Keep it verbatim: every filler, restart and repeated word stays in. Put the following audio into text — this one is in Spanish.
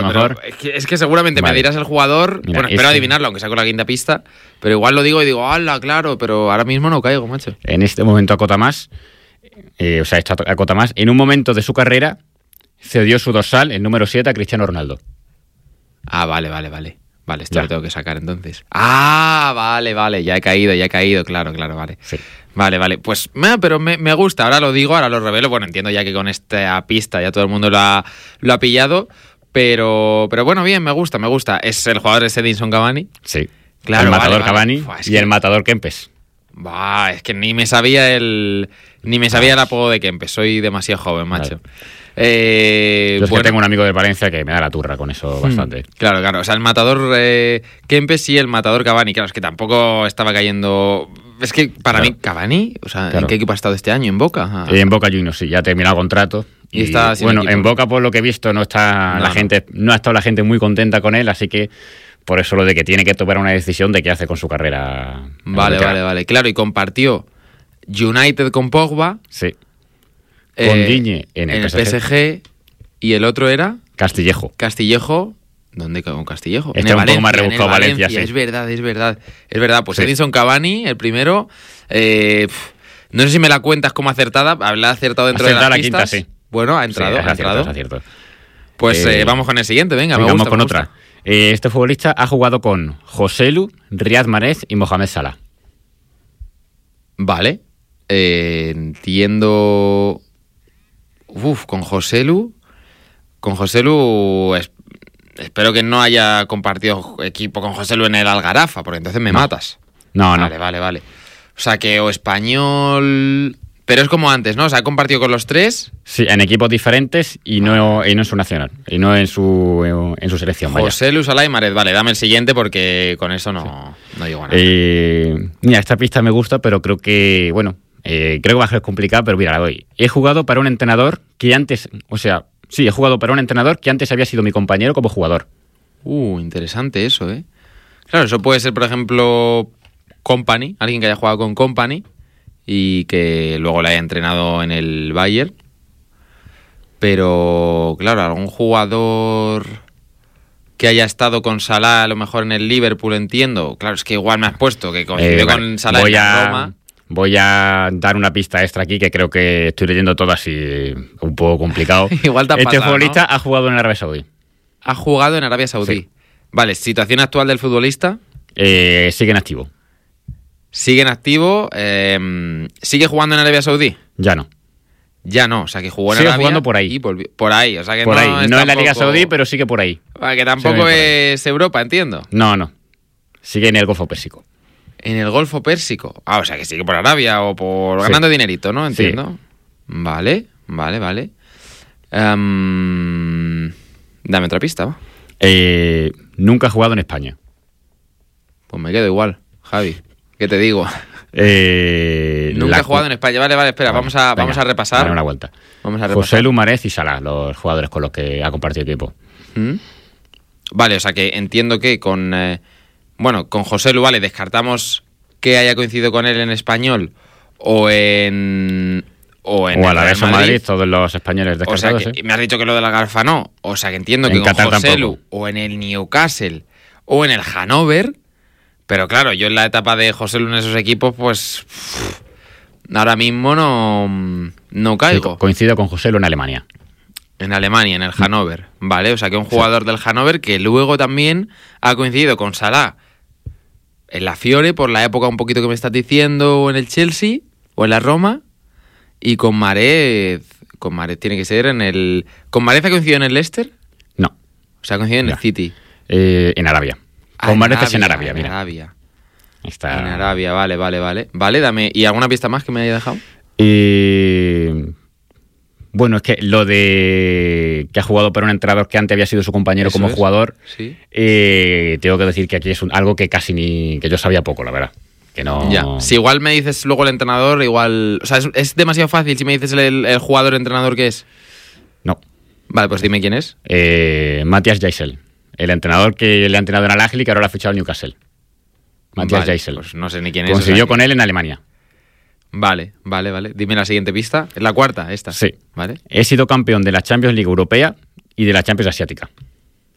lo mejor. Es que, es que seguramente vale. me dirás el jugador. Mira, bueno, espero este... adivinarlo, aunque saco la quinta pista. Pero igual lo digo y digo, ¡hala, claro! Pero ahora mismo no caigo, macho. En este momento acota más. Eh, o sea, esto acota más. En un momento de su carrera, cedió su dorsal, el número siete, a Cristiano Ronaldo. Ah, vale, vale, vale. Vale, esto ya. Lo tengo que sacar entonces. Ah, vale, vale, ya he caído, ya he caído, claro, claro, vale. Sí. Vale, vale, pues me, pero me, me gusta, ahora lo digo, ahora lo revelo. Bueno, entiendo ya que con esta pista ya todo el mundo lo ha, lo ha pillado, pero, pero bueno, bien, me gusta, me gusta. Es el jugador de Edinson Cavani. Sí, claro. El matador vale, Cavani vale. y que... el matador Kempes. Bah, es que ni me sabía el ni me sabía el apodo de Kempes, soy demasiado joven, macho. Vale. Eh, Yo es bueno. que tengo un amigo de Valencia que me da la turra con eso bastante. Mm, claro, claro. O sea, el matador eh, Kempes y el matador Cavani. Claro, es que tampoco estaba cayendo... Es que para claro. mí, Cavani, o sea, claro. ¿en qué equipo ha estado este año? ¿En Boca? Ah. En Boca Juniors, sí. Ya ha terminado el contrato. Y, y está bueno, equipo. En Boca, por lo que he visto, no está no, la no. gente no ha estado la gente muy contenta con él, así que por eso lo de que tiene que tomar una decisión de qué hace con su carrera. Vale, vale, vale. Claro, y compartió United con Pogba. Sí. Con eh, Digne en el, en el P S G. P S G. Y el otro era... Castillejo. Castillejo. ¿Dónde con Castillejo? Está un Valencia, poco más rebuscado Valencia, Valencia, sí. Es verdad, es verdad. Es verdad, pues sí. Edinson Cavani, el primero. Eh, no sé si me la cuentas como acertada. Habrá acertado dentro Acertada de las pistas. La quinta, sí. Bueno, ha entrado, sí, ha entrado. Es acierto, es acierto. Pues eh, eh, vamos con el siguiente, venga, me gusta, con me otra. Gusta. Eh, este futbolista ha jugado con Joselu, Riyad Mahrez y Mohamed Salah. Vale. Eh, entiendo... Uf, con Joselu... Con Joselu... Es... Espero que no haya compartido equipo con Joselu en el Algarafa, porque entonces me no. matas. No, vale, no. Vale, vale, vale. O sea que o español... Pero es como antes, ¿no? O sea, ha compartido con los tres. Sí, en equipos diferentes y no, y no en su nacional. Y no en su en su selección. Joselu, Salah y Mahrez. Vale, dame el siguiente porque con eso no, sí. no digo nada. Eh, mira, esta pista me gusta, pero creo que... Bueno, eh, creo que va a ser complicada, pero mira, la doy. He jugado para un entrenador que antes... O sea, sí, he jugado para un entrenador que antes había sido mi compañero como jugador. Uh, interesante eso, ¿eh? Claro, eso puede ser, por ejemplo, Kompany. Alguien que haya jugado con Kompany y que luego le haya entrenado en el Bayern. Pero, claro, algún jugador que haya estado con Salah, a lo mejor en el Liverpool, entiendo. Claro, es que igual me has puesto que coincidió eh, vale. con Salah voy en la a, Roma. Voy a dar una pista extra aquí, que creo que estoy leyendo todo así un poco complicado. Igual te ha Este pasado, futbolista ¿no? ha jugado en Arabia Saudí. Ha jugado en Arabia Saudí. Sí. Vale, situación actual del futbolista. Eh, sigue en activo. Sigue en activo. Eh, ¿Sigue jugando en Arabia Saudí? Ya no. Ya no, o sea que jugó en sigue Arabia jugando por ahí. Y volvió, por ahí, o sea que por no ahí. es No tampoco... en la Liga Saudí, pero sigue por ahí. Vale, que tampoco es Europa, entiendo. No, no. Sigue en el Golfo Pérsico. En el Golfo Pérsico. Ah, o sea que sigue por Arabia o por... Sí. Ganando dinerito, ¿no? Entiendo. Sí. Vale, vale, vale. Um... Dame otra pista, ¿va? Eh, nunca ha jugado en España. Pues me quedo igual, Javi. ¿Qué te digo? Eh, Nunca la... ha jugado en España. Vale, vale, espera, vale, vamos, a, venga, vamos a repasar. Dale una vuelta. Vamos a repasar. Joselu, Mahrez y Salah, los jugadores con los que ha compartido equipo. ¿Mm? Vale, o sea que entiendo que con... Eh, bueno, con Joselu, vale, descartamos que haya coincidido con él en español o en... O, en o a la vez en Madrid, todos los españoles descartados. O sea que, ¿eh? Me has dicho que lo de la Garfa no. O sea que entiendo en que con Qatar Joselu tampoco. O en el Newcastle o en el Hannover. Pero claro, yo en la etapa de Joselu en esos equipos, pues pff, ahora mismo no, no caigo. Sí, coincido con Joselu en Alemania. En Alemania, en el Hannover. Vale, o sea que un jugador sí. del Hannover que luego también ha coincidido con Salah en la Fiore, por la época un poquito que me estás diciendo, o en el Chelsea o en la Roma. Y con Mahrez, con Mahrez tiene que ser en el... ¿Con Mahrez ha coincidido en el Leicester? No. O sea, ha coincidido en ya. el City. Eh, en Arabia. Ah, con Mahrez es en Arabia, en mira. Arabia. Está... En Arabia, vale, vale, vale. Vale, dame... ¿Y alguna pista más que me haya dejado? Eh... Bueno, es que lo de que ha jugado para un entrenador que antes había sido su compañero Eso como es. jugador, Sí. eh, tengo que decir que aquí es un, algo que casi ni... que yo sabía poco, la verdad. Que no... Ya. Si igual me dices luego el entrenador, igual... O sea, es, es demasiado fácil si me dices el, el jugador entrenador que es. No. Vale, pues dime quién es. Eh, Matías Jaisel, el entrenador que le ha entrenado en Al Ahly, que ahora lo ha fichado al Newcastle. Matías vale, Jaisel. Pues no sé ni quién es. Consiguió o sea, que... con él en Alemania. Vale, vale, vale. Dime la siguiente pista. ¿Es la cuarta? Esta. Sí. Vale. He sido campeón de la Champions League Europea y de la Champions Asiática.